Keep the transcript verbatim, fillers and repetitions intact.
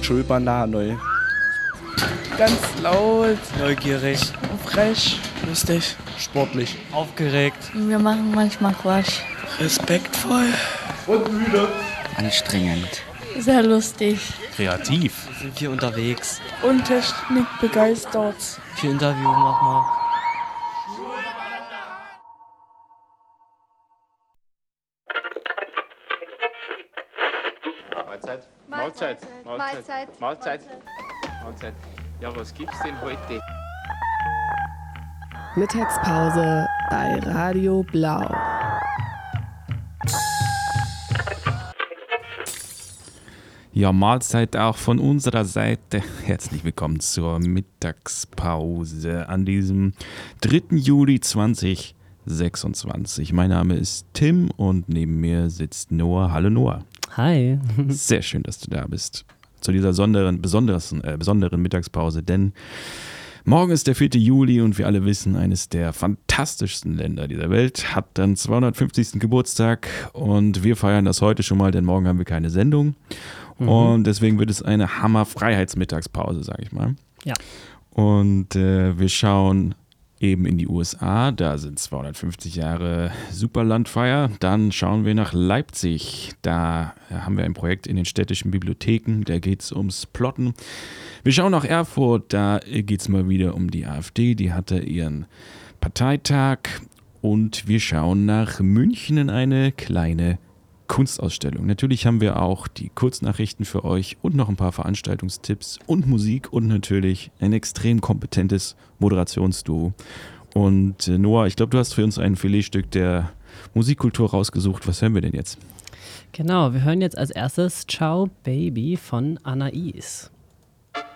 Schulbanane. Ganz laut, Neugierig, frech, Lustig. Sportlich. aufgeregt, Wir machen manchmal Quatsch. respektvoll. Und müde. Anstrengend. Sehr lustig. Kreativ. sind wir unterwegs. Und Technik begeistert. Viel Interview mach mal. Mahlzeit. Mahlzeit. Mahlzeit. Mahlzeit. Mahlzeit. Ja, was gibt's denn heute? Mittagspause bei Radio Blau. Ja, Mahlzeit auch von unserer Seite. Herzlich willkommen zur Mittagspause an diesem dritten Juli zweitausendsechsundzwanzig. Mein Name ist Tim und neben mir sitzt Noah. Hallo Noah. Hi. Sehr schön, dass du da bist. Zu dieser besonderen, besonderen, äh, besonderen Mittagspause, denn morgen ist der vierte Juli und wir alle wissen, eines der fantastischsten Länder dieser Welt hat dann zweihundertfünfzigsten Geburtstag und wir feiern das heute schon mal, denn morgen haben wir keine Sendung mhm. und deswegen wird es eine Hammer-Freiheitsmittagspause, sage ich mal. Ja. Und äh, wir schauen eben in die U S A, da sind zweihundertfünfzig Jahre Superlandfeier. Dann schauen wir nach Leipzig, da haben wir ein Projekt in den städtischen Bibliotheken, da geht es ums Plotten. Wir schauen nach Erfurt, da geht es mal wieder um die AfD, die hatte ihren Parteitag. Und wir schauen nach München in eine kleine Kunstausstellung. Natürlich haben wir auch die Kurznachrichten für euch und noch ein paar Veranstaltungstipps und Musik und natürlich ein extrem kompetentes Moderationsduo. Und äh, Noah, ich glaube, du hast für uns ein Filetstück der Musikkultur rausgesucht. Was hören wir denn jetzt? Genau, wir hören jetzt als erstes Ciao Baby von Anais.